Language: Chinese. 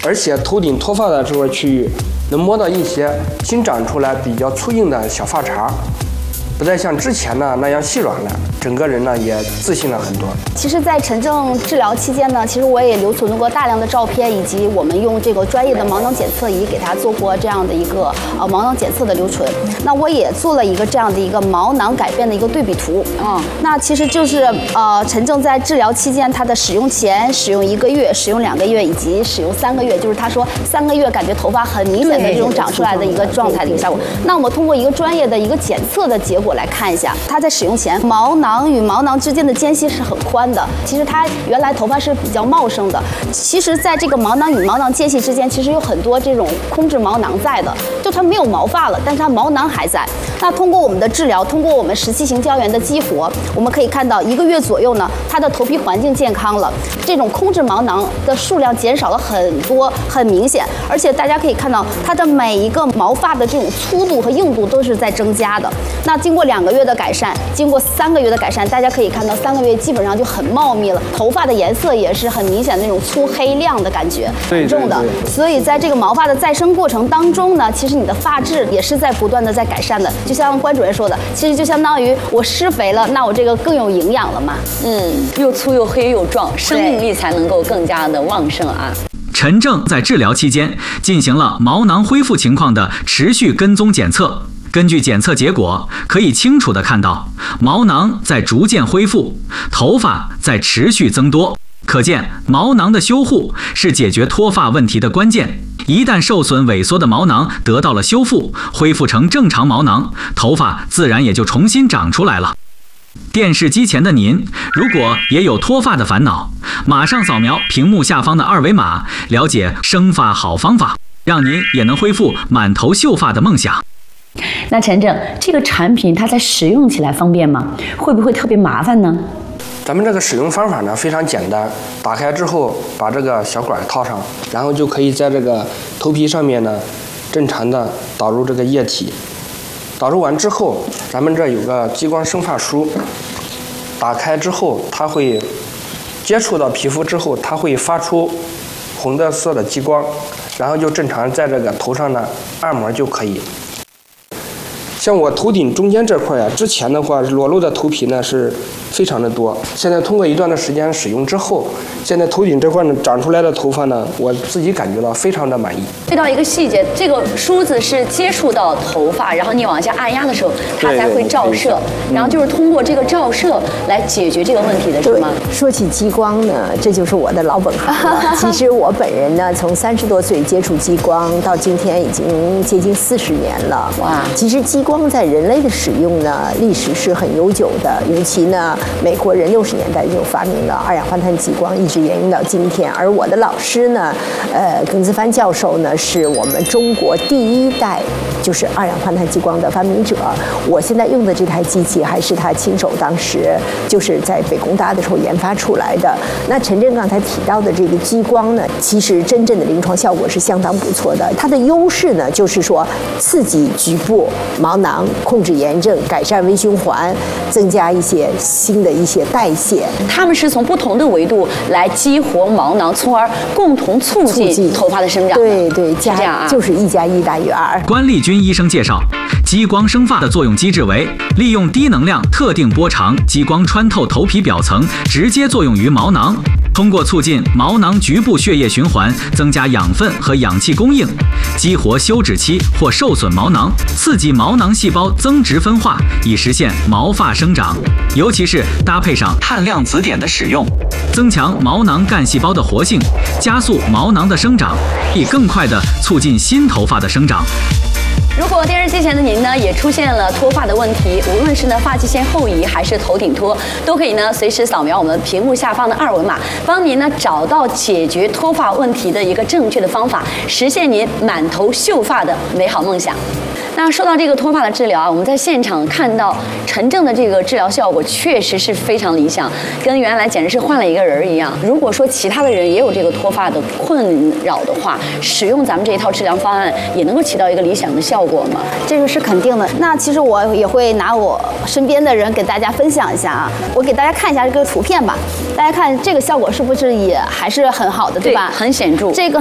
而且头顶脱发的这块区域能摸到一些新长出来比较粗硬的小发茬，不再像之前呢那样细软了，整个人呢也自信了很多。 其实，在陈正治疗期间呢，其实我也留存过大量的照片，以及我们用这个专业的毛囊检测仪给他做过这样的一个毛囊检测的留存。那我也做了一个这样的一个毛囊改变的一个对比图。那其实就是陈正在治疗期间他的使用前、使用1个月、使用2个月以及使用3个月，就是他说3个月感觉头发很明显的这种长出来的一个状态的一个效果。那我们通过一个专业的一个检测的结果来看一下，他在使用前毛囊与毛囊之间的间隙是很宽的，其实他原来头发是比较茂盛的。其实，在这个毛囊与毛囊间隙之间，其实有很多这种空置毛囊在的，就它没有毛发了，但是它毛囊还在。那通过我们的治疗，通过我们17型胶原的激活，我们可以看到1个月左右呢，它的头皮环境健康了，这种空置毛囊的数量减少了很多，很明显。而且大家可以看到，它的每一个毛发的这种粗度和硬度都是在增加的。那经过2个月的改善，经过3个月的改善，大家可以看到3个月基本上就很茂密了，头发的颜色也是很明显的那种粗黑亮的感觉，很重的。所以在这个毛发的再生过程当中呢，其实你的发质也是在不断的在改善的。就像关主任说的，其实就相当于我施肥了，那我这个更有营养了嘛。 又粗又黑又壮，生命力才能够更加的旺盛啊。 陈正在治疗期间进行了毛囊恢复情况的持续跟踪检测。根据检测结果，可以清楚地看到毛囊在逐渐恢复，头发在持续增多。可见，毛囊的修护是解决脱发问题的关键。一旦受损萎缩的毛囊得到了修复，恢复成正常毛囊，头发自然也就重新长出来了。电视机前的您，如果也有脱发的烦恼，马上扫描屏幕下方的2维码，了解生发好方法，让您也能恢复满头秀发的梦想。 那陈正，这个产品它在使用起来方便吗？会不会特别麻烦呢？ 咱们这个使用方法呢非常简单，打开之后把这个小管套上，然后就可以在这个头皮上面呢正常的导入这个液体。导入完之后，咱们这有个激光生发梳，打开之后它会接触到皮肤之后，它会发出红的色的激光，然后就正常在这个头上呢按摩就可以。像我头顶中间这块呀，之前的话裸露的头皮呢是非常的多，现在通过一段的时间使用之后，现在头顶这块呢长出来的头发呢，我自己感觉到非常的满意。 注意到一个细节，这个梳子是接触到头发，然后你往下按压的时候，它才会照射，然后就是通过这个照射来解决这个问题的，是吗？ 说起激光呢，这就是我的老本行了。其实我本人呢，从30多岁接触激光到今天已经接近40年了。哇！其实激光在人类的使用呢，历史是很悠久的，尤其呢，美国人60年代就发明了二氧化碳激光，一直沿用到今天。而我的老师呢，耿自帆教授呢，是我们中国第1代就是二氧化碳激光的发明者。我现在用的这台机器还是他亲手当时就是在北工大的时候研发出来的。那陈正刚才提到的这个激光呢，其实真正的临床效果是相当不错的。它的优势呢，就是说刺激局部毛囊，控制炎症，改善微循环，增加一些新的一些代谢。 他们是从不同的维度来激活毛囊，从而共同促进头发的生长。 对对，就是1+1大于2。 关丽君医生介绍，激光生发的作用机制为利用低能量特定波长激光穿透头皮表层，直接作用于毛囊，通过促进毛囊局部血液循环，增加养分和氧气供应，激活休止期或受损毛囊，刺激毛囊细胞增殖分化，以实现毛发生长。尤其是搭配上碳量子碘的使用，增强毛囊干细胞的活性，加速毛囊的生长，以更快地促进新头发的生长。 如果电视机前的您呢也出现了脱发的问题，无论是呢发际线后移还是头顶脱，都可以呢随时扫描我们屏幕下方的2维码，帮您呢找到解决脱发问题的一个正确的方法，实现您满头秀发的美好梦想。那说到这个脱发的治疗啊，我们在现场看到陈正的这个治疗效果确实是非常理想，跟原来简直是换了一个人一样。如果说其他的人也有这个脱发的困扰的话，使用咱们这一套治疗方案也能够起到一个理想的效果吗？ 这个是肯定的。那其实我也会拿我身边的人给大家分享一下啊，我给大家看一下这个图片吧，大家看这个效果是不是也还是很好的，对吧？ 很显著。 这个